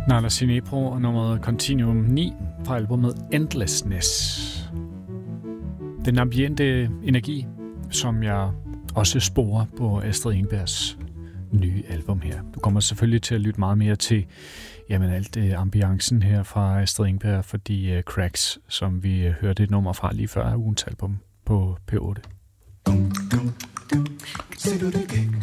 Nala Sinepro og nummeret Continuum 9 fra albumet Endlessness. Den ambiente energi, som jeg også sporer på Astrid Engbergs nye album her. Du kommer selvfølgelig til at lytte meget mere til alt ambiancen her fra Astrid Engberg, fordi Cracks, som vi hørte et nummer fra lige før, er ugens album på P8.